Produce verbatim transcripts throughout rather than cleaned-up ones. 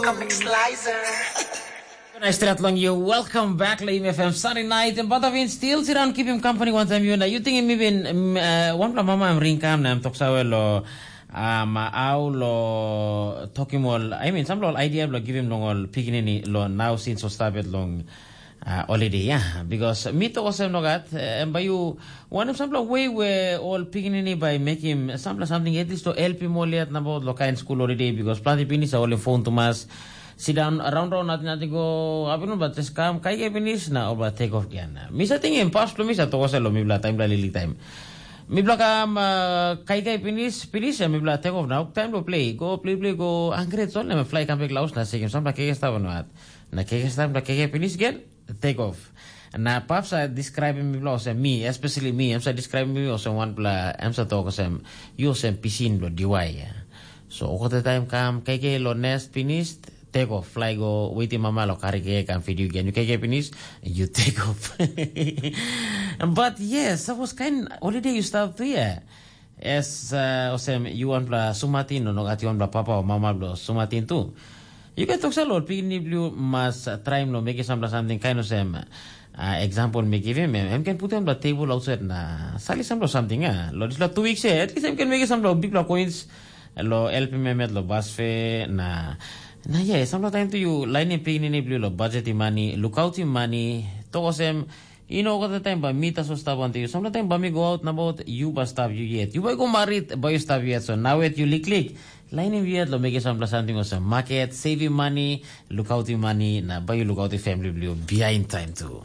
Comic Slicer. Nice to long you. Welcome back, Laim F M Sunday night. And Batavin still sit down, keep him company one time. You know, you think maybe one from Mama I'm ring cam nam toksawelo um aulo tokimol. I mean, some little idea lo give him long all picking lo now since so started long. Uh, holiday, yeah, because me to also nogat, and by you one of some way where all picking by making some something at least to help him all yet about local in school holiday because plenty pinis are all in phone to mass sit down around around nothing nothing go up but just come kai pinis na or take off again. Misa thing in past to misa to also mi bla time lily time. Mi bla kam kai kai pinis pinis mi bla take off now time to play go play play go angry so na fly come back laos na sige some like estava no at na ke estava na ke pinis again take off. Na perhaps I describe me also me, especially me. I'm describing me also one bla. I'm sa talk some you some piscine blo diwai. So all the time come keke lo nest finished take off fly go waiting mama lo carry cake and feed you again. You keke finished you take off. But yes, that was kind holiday you start to yeah. As uh, osem you want bla sumatin no no ati one bla papa or mama blo sumatin too. You can talk a lot. Pini blue must try no make something kind of same uh, example. Me give him. I can put on the table outside na. Sali some something ah. Lo is lo two weeks eh. At least I can make some lo big lo coins. Lo help me met lo basfe na. Na yeah. Some time to you line in pini blue lo budget money, look out in money. To sem. You know what the time by meet us stop on to you. Some time by me go out na about you but stop you yet. You boy go married boy stop yet. So now it you lick click. Line in Viet lo make some something or some market, saving money, look out your money, na buy you look out the family blue behind time too.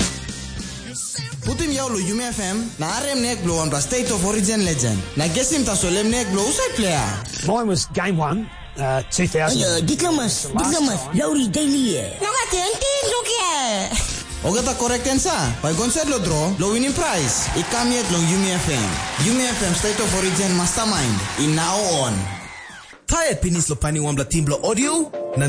Putim yaw lo U M F M na R M nek blow on the state of origin legend. Na gesim ta solem nek blow usai player. Mine was game one, uh, two thousand. Ayo, dikamas, dikamas, Lauri Daily. Nangati enti lokia. Ogata correct answer. By concert lo draw, lo winning prize. I come yet lo U M F M. U M F M state of origin mastermind. In now on. Tired pinis lo pani wambla team lo audio?